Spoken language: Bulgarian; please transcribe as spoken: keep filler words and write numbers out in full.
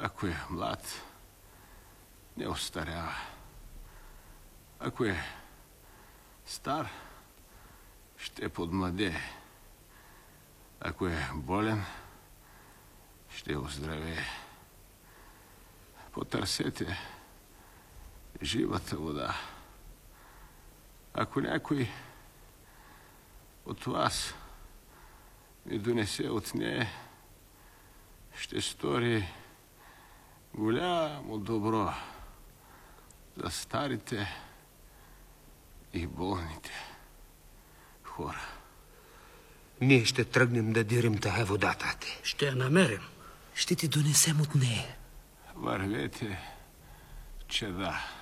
Ако е млад, не остарява. Ако е стар, ще подмладее. Ако е болен, ще оздравее. Потърсете живата вода. Ако някой от вас ми донесе от нея, ще стори голямо добро за старите и болните хора. Ние ще тръгнем да дирим тая вода, тате. Ще я намерим. Ще ти донесем от нея. Вървете, чеда.